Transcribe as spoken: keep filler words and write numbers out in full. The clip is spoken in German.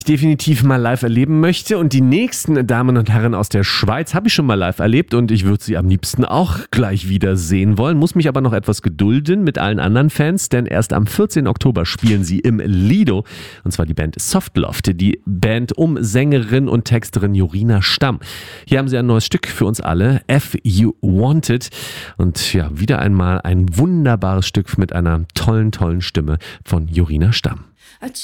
definitiv mal live erleben möchte. Und die nächsten Damen und Herren aus der Schweiz habe ich schon mal live erlebt und ich würde sie am liebsten auch gleich wieder sehen wollen, muss mich aber noch etwas gedulden mit allen anderen Fans, denn erst am vierzehnten Oktober spielen sie im Lido, und zwar die Band Softloft, die Band um Sängerin und Texterin Jorina Stamm. Hier haben sie ein neues Stück für uns alle, F You Wanted, und ja, wieder einmal ein wunderbares Stück mit einer tollen, tollen Stimme von Jorina Stamm.